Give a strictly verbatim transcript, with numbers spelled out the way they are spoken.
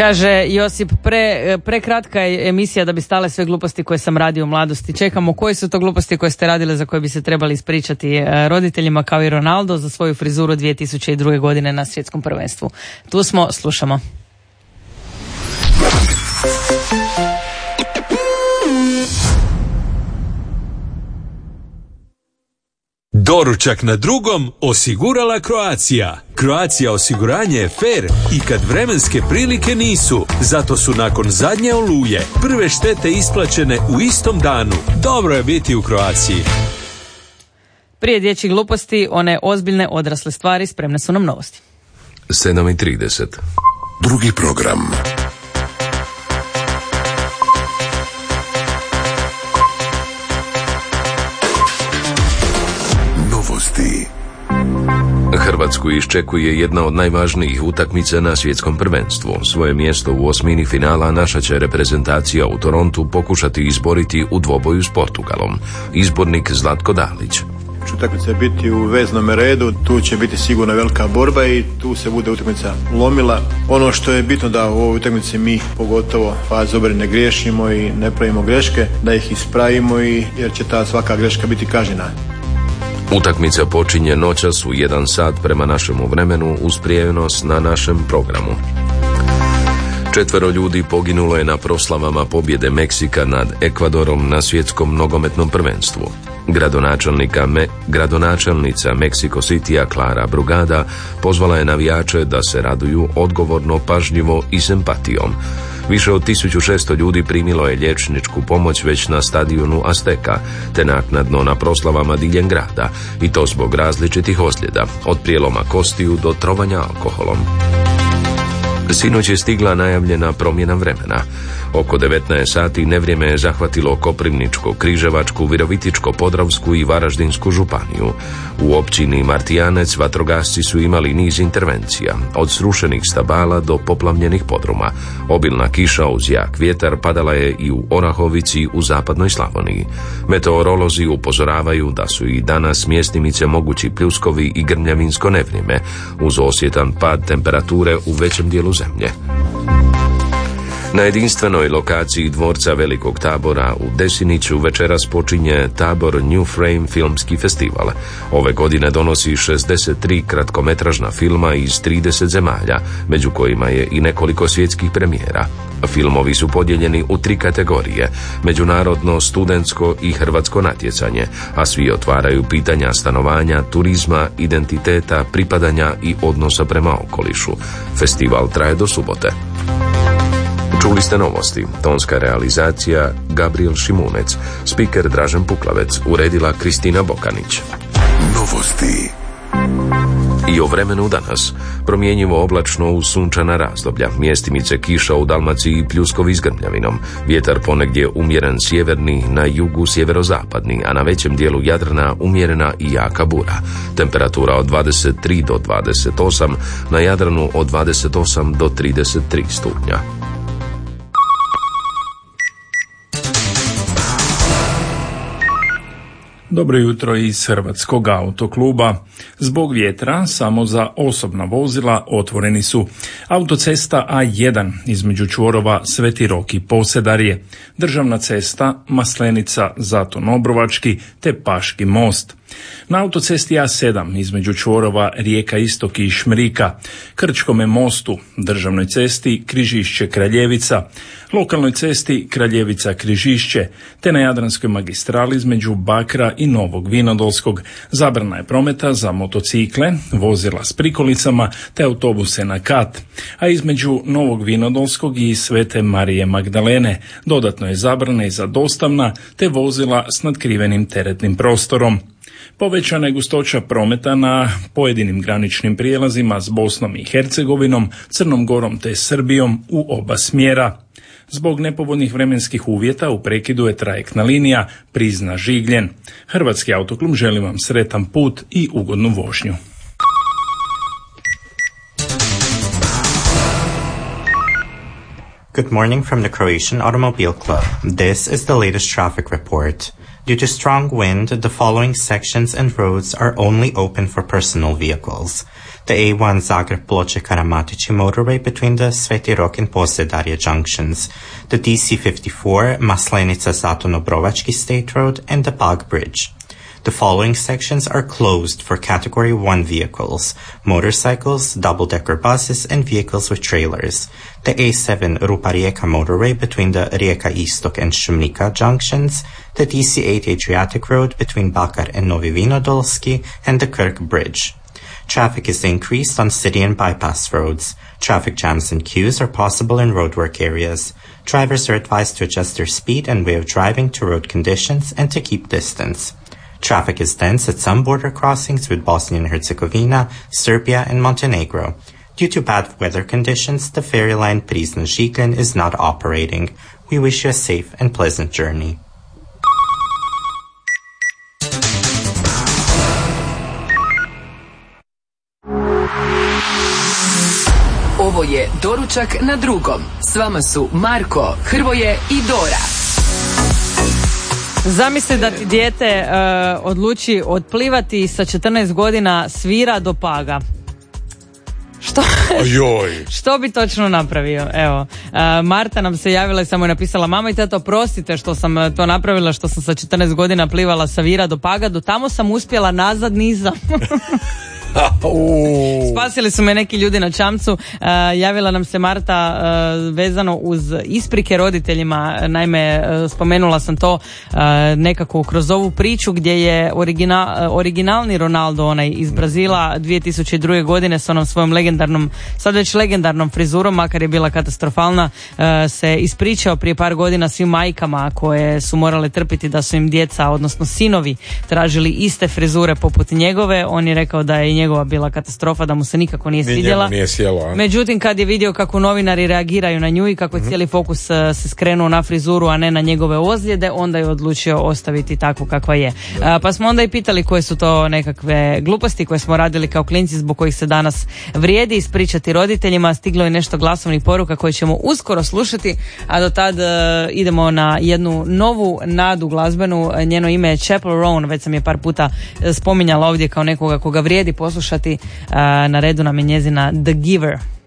Kaže Josip, pre, prekratka je emisija da bi stale sve gluposti koje sam radio u mladosti. Čekamo koje su to gluposti koje ste radile za koje bi se trebali ispričati roditeljima kao i Ronaldo za svoju frizuru dvije tisuće druge. godine na svjetskom prvenstvu. Tu smo, slušamo. Doručak na drugom osigurala Croatia. Croatia osiguranje je fair i kad vremenske prilike nisu. Zato su nakon zadnje oluje prve štete isplaćene u istom danu. Dobro je biti u Croaciji. Prije dječjih gluposti, one ozbiljne odrasle stvari, spremne su nam novosti. sedam i trideset. Drugi program. Novosti. Hrvatsku iščekuje jedna od najvažnijih utakmica na svjetskom prvenstvu. Svoje mjesto u osmini finala naša će reprezentacija u Torontu pokušati izboriti u dvoboju s Portugalom. Izbornik Zlatko Dalić. Utakmica biti u veznom redu, tu će biti sigurno velika borba i tu se bude utakmica lomila. Ono što je bitno da u ovoj utakmici mi, pogotovo fazi obrane, ne griješimo i ne pravimo greške, da ih ispravimo i jer će ta svaka greška biti kažnjena. Utakmica počinje noćas u jedan sat prema našemu vremenu uz prijenos na našem programu. Četvero ljudi poginulo je na proslavama pobjede Meksika nad Ekvadorom na svjetskom nogometnom prvenstvu. Gradonačelnika Me, gradonačelnica Mexico Citya Clara Brugada pozvala je navijače da se raduju odgovorno, pažljivo i s empatijom. Više od tisuću šesto ljudi primilo je liječničku pomoć već na stadionu Azteka, te naknadno na proslavama diljem grada, i to zbog različitih ozljeda, od prijeloma kostiju do trovanja alkoholom. Sinoć je stigla najavljena promjena vremena. Oko devetnaest sati nevrijeme je zahvatilo Koprivničko, Križevačku, Virovitičko-podravsku i Varaždinsku županiju. U općini Martijanec vatrogasci su imali niz intervencija, od srušenih stabala do poplavljenih podruma. Obilna kiša uz jak vjetar padala je i u Orahovici u zapadnoj Slavoniji. Meteorolozi upozoravaju da su i danas mjestimice mogući pljuskovi i grmljavinsko nevrijeme, uz osjetan pad temperature u većem dijelu zemlje. Na jedinstvenoj lokaciji dvorca Velikog Tabora u Desiniću večeras počinje Tabor New Frame filmski festival. Ove godine donosi šezdeset tri kratkometražna filma iz trideset zemalja, među kojima je i nekoliko svjetskih premijera. Filmovi su podijeljeni u tri kategorije: međunarodno, studentsko i hrvatsko natjecanje, a svi otvaraju pitanja stanovanja, turizma, identiteta, pripadanja i odnosa prema okolišu. Festival traje do subote. Čuli ste novosti. Tonska realizacija Gabriel Šimunec, spiker Dražen Puklavec, uredila Kristina Bokanić. Novosti. I o vremenu danas. Promjenjivo oblačno uz sunčana razdoblja, mjestimice kiša u Dalmaciji i pljuskovi s grmljavinom. Vjetar ponegdje umjeren sjeverni, na jugu sjeverozapadni, a na većem dijelu Jadrana umjerena i jaka bura. Temperatura od dvadeset tri do dvadeset osam, na Jadranu od dvadeset osam do trideset tri stupnja. Dobro jutro iz Hrvatskog autokluba. Zbog vjetra samo za osobna vozila otvoreni su autocesta A jedan između čvorova Sveti Rok i Posedarje, državna cesta Maslenica Zaton Obrovački te Paški most. Na autocesti A sedam između čvorova Rijeka Istok i Šmrika, Krčkome mostu, državnoj cesti Križišće Kraljevica, lokalnoj cesti Kraljevica Križišće, te na Jadranskoj magistrali između Bakra i Novog Vinodolskog zabrana je prometa za motocikle, vozila s prikolicama te autobuse na kat, a između Novog Vinodolskog i Svete Marije Magdalene dodatno je zabrana i za dostavna te vozila s nadkrivenim teretnim prostorom. Povećana je gustoća prometa na pojedinim graničnim prijelazima s Bosnom i Hercegovinom, Crnom Gorom te Srbijom u oba smjera. Zbog nepovoljnih vremenskih uvjeta u prekidu je trajektna linija Prizna-Žigljen. Hrvatski autoklub želi vam sretan put i ugodnu vožnju. Good morning from the Croatian Automobile Club. This is the latest traffic report. Due to strong wind, the following sections and roads are only open for personal vehicles. the A one Zagreb-Ploče-Karamatići motorway between the Sveti Rok and Posedarje junctions, the D C fifty-four Maslenica-Zatonobrovački State Road, and the Pag Bridge. The following sections are closed for Category one vehicles, motorcycles, double-decker buses, and vehicles with trailers. The A seven Rupa-Rijeka motorway between the Rijeka Istok and Šumnika junctions, the D C eight Adriatic Road between Bakar and Novi Vinodolski, and the Krk Bridge. Traffic is increased on city and bypass roads. Traffic jams and queues are possible in roadwork areas. Drivers are advised to adjust their speed and way of driving to road conditions and to keep distance. Traffic is dense at some border crossings with Bosnia and Herzegovina, Serbia, and Montenegro. Due to bad weather conditions, the ferry line Prizren-Žigljen is not operating. We wish you a safe and pleasant journey. Ovo je Doručak na drugom. S vama su Marko, Hrvoje i Dora. Zamisli da ti dijete uh, odluči otplivati sa četrnaest godina svira do Paga. Što, što bi točno napravio? Evo, uh, Marta nam se javila i samo je napisala: mama i tato, oprostite što sam to napravila, što sam sa četrnaest godina plivala sa Vira do Paga, do tamo sam uspjela, nazad nisam. Spasili su me neki ljudi na čamcu. uh, javila nam se Marta uh, vezano uz isprike roditeljima. Naime, uh, spomenula sam to uh, nekako kroz ovu priču gdje je original, uh, originalni Ronaldo, onaj iz Brazila, dvije tisuće druge godine s onom svojom legendarnom, sad već legendarnom frizurom, makar je bila katastrofalna, uh, se ispričao prije par godina svim majkama koje su morale trpiti da su im djeca, odnosno sinovi, tražili iste frizure poput njegove. On je rekao da je i njegova bila katastrofa, da mu se nikako nije svidjela. Nije sjelo, međutim, kad je vidio kako novinari reagiraju na nju i kako je mm-hmm. cijeli fokus uh, se skrenuo na frizuru, a ne na njegove ozljede, onda je odlučio ostaviti takvu kakva je. Uh, pa smo onda i pitali koje su to nekakve gluposti koje smo radili kao klinci, zbog kojih se danas vrijedi ispričati roditeljima. Stiglo je nešto glasovnih poruka koje ćemo uskoro slušati, a do tad uh, idemo na jednu novu nadu glazbenu. Njeno ime je Chappell Roan, već sam je par puta spominjala ovdje kao nekoga koga vrijedi poslušati. Uh, na redu nam je njezina The Giver.